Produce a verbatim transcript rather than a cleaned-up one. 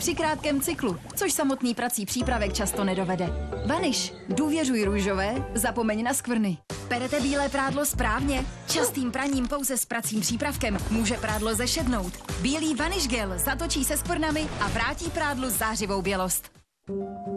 při krátkém cyklu, což samotný prací přípravek často nedovede. Vanish. Důvěřuj růžové, zapomeň na skvrny. Perete bílé prádlo správně? Častým praním pouze s pracím přípravkem může prádlo zešednout. Bílý Vanish gel zatočí se skvrnami a vrátí prádlu zářivou bělost.